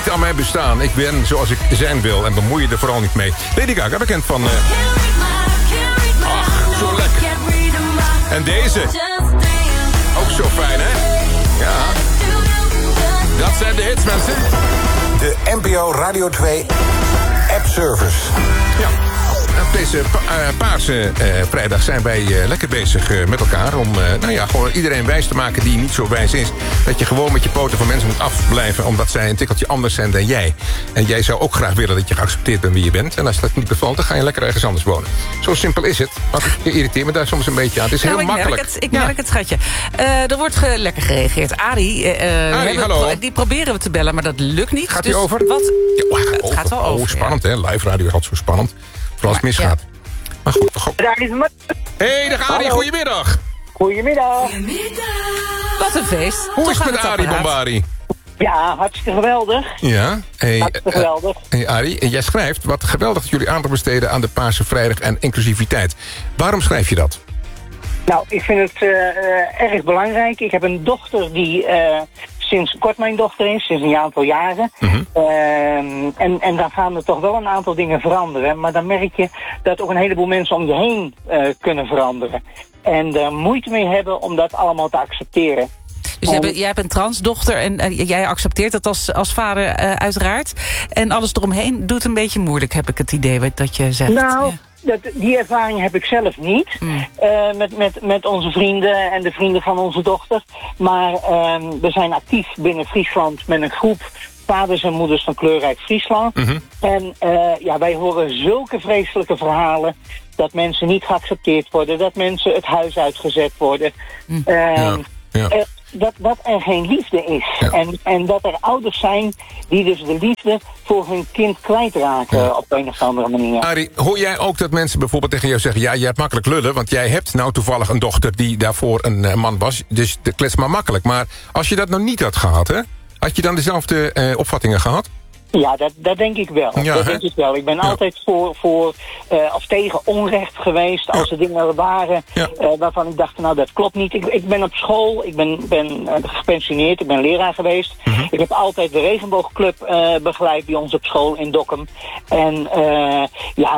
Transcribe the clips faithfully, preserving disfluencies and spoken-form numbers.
niet aan mijn bestaan. Ik ben zoals ik zijn wil en bemoei je er vooral niet mee. Lady Gaga, bekend van... Uh... Ach, zo lekker. En deze. Ook zo fijn, hè? Ja. Dat zijn de hits, mensen. De N P O Radio twee App Service. Ja. Op deze pa- uh, paarse uh, vrijdag zijn wij uh, lekker bezig uh, met elkaar... om uh, nou ja, gewoon iedereen wijs te maken die niet zo wijs is. Dat je gewoon met je poten van mensen moet afblijven... omdat zij een tikkeltje anders zijn dan jij. En jij zou ook graag willen dat je geaccepteerd bent wie je bent. En als dat niet bevalt, dan ga je lekker ergens anders wonen. Zo simpel is het. Want ik irriteer me daar soms een beetje aan. Het is nou, heel ik makkelijk. Merk het, ik ja. merk het, schatje. Uh, er wordt ge- lekker gereageerd. Arie, uh, Arie hallo. Pro- die proberen we te bellen, maar dat lukt niet. Gaat dus die over? Wat? Ja, oh, het over. gaat wel over. Oh, spannend, ja. hè? Live radio is altijd zo spannend. Vooral als het misgaat. Ja. Maar goed, go- Daar is me. Hé, daar Arie, Hallo. Goedemiddag. Goedemiddag. Wat een feest. Hoe Toch is het aan met het Arie apparaat. Bombari? Ja, hartstikke geweldig. Ja. Hey, Hartstikke uh, geweldig. hey Arie, en jij schrijft... wat geweldig dat jullie aandacht besteden aan de Paarse Vrijdag en inclusiviteit. Waarom schrijf je dat? Nou, ik vind het uh, uh, erg belangrijk. Ik heb een dochter die uh, sinds kort mijn dochter is, sinds een aantal jaren. Mm-hmm. Uh, en, en daar gaan er toch wel een aantal dingen veranderen. Maar dan merk je dat ook een heleboel mensen om je heen uh, kunnen veranderen. En er moeite mee hebben om dat allemaal te accepteren. Dus jij, bent, jij hebt een transdochter en uh, jij accepteert dat als, als vader uh, uiteraard. En alles eromheen doet een beetje moeilijk, heb ik het idee wat dat je zegt. Nou, ja. dat, die ervaring heb ik zelf niet. Mm. Uh, met, met, met onze vrienden en de vrienden van onze dochter. Maar uh, we zijn actief binnen Friesland met een groep vaders en moeders van Kleurrijk Friesland. Mm-hmm. En uh, ja, wij horen zulke vreselijke verhalen dat mensen niet geaccepteerd worden, dat mensen het huis uitgezet worden. Mm. Uh, Ja, ja. Uh, dat, dat er geen liefde is. Ja. En, en dat er ouders zijn die dus de liefde voor hun kind kwijtraken Ja. op een of andere manier. Arie, hoor jij ook dat mensen bijvoorbeeld tegen jou zeggen... ja, jij hebt makkelijk lullen, want jij hebt nou toevallig een dochter... die daarvoor een uh, man was, dus de klets maar makkelijk. Maar als je dat nou niet had gehad, hè, had je dan dezelfde uh, opvattingen gehad? Ja, dat, dat denk ik wel. Ja, dat hè? denk ik wel. Ik ben Ja. altijd voor, voor uh, of tegen onrecht geweest als er dingen waren Ja. uh, waarvan ik dacht, nou dat klopt niet. Ik, ik ben op school, ik ben, ben uh, gepensioneerd, ik ben leraar geweest. Mm-hmm. Ik heb altijd de regenboogclub uh, begeleid bij ons op school in Dokkum. En uh, ja,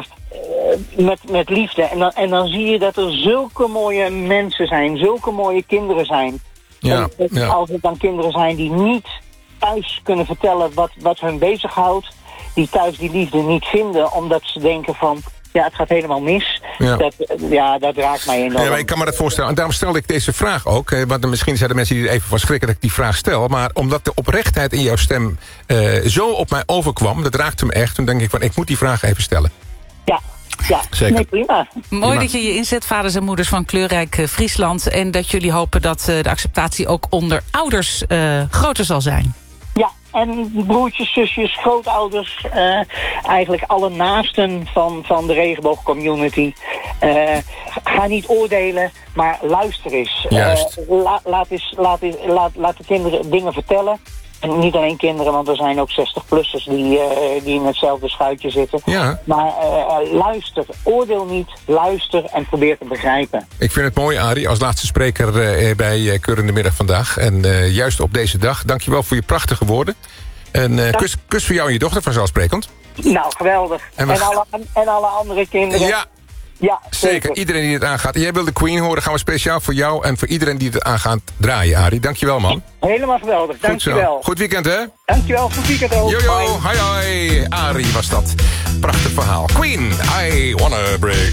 uh, met, met liefde. En dan, en dan zie je dat er zulke mooie mensen zijn, zulke mooie kinderen zijn. Ja, En, en ja. als het dan kinderen zijn die niet thuis kunnen vertellen wat, wat hun bezighoudt, die thuis die liefde niet vinden, omdat ze denken van, ja, het gaat helemaal mis. Ja. Dat, ja, dat raakt mij enorm. Ja, maar ik kan me dat voorstellen. En daarom stelde ik deze vraag ook. eh, Want misschien zijn er mensen die er even van schrikken dat ik die vraag stel. Maar omdat de oprechtheid in jouw stem uh, zo op mij overkwam, dat raakte me echt. Toen denk ik van, ik moet die vraag even stellen. Ja, ja. Zeker. Nee, prima. Mooi Prima. dat je je inzet, vaders en moeders van Kleurrijk uh, Friesland. En dat jullie hopen dat uh, de acceptatie ook onder ouders uh, groter zal zijn. Ja, en broertjes, zusjes, grootouders, uh, eigenlijk alle naasten van, van de regenboogcommunity. Uh, ga niet oordelen, maar luister eens. Juist. Uh, la, laat, eens laat, eens, laat, laat de kinderen dingen vertellen. En niet alleen kinderen, want er zijn ook zestig-plussers die, uh, die in hetzelfde schuitje zitten. Ja. Maar uh, luister, oordeel niet, luister en probeer te begrijpen. Ik vind het mooi, Arie, als laatste spreker uh, bij uh, Keurende Middag vandaag. En uh, juist op deze dag, dankjewel voor je prachtige woorden. En uh, kus, kus voor jou en je dochter vanzelfsprekend. Nou, geweldig. En En, we- alle, en alle andere kinderen. Ja, Ja, zeker. Iedereen die het aangaat. En jij wil de Queen horen, gaan we speciaal voor jou en voor iedereen die het aangaat draaien, Arie. Dankjewel, man. Helemaal geweldig, Goed zo. dankjewel. Goed weekend, hè? Dankjewel, goed weekend ook. Jojo, Bye. hoi hoi. Arie was dat. Prachtig verhaal. Queen, I wanna break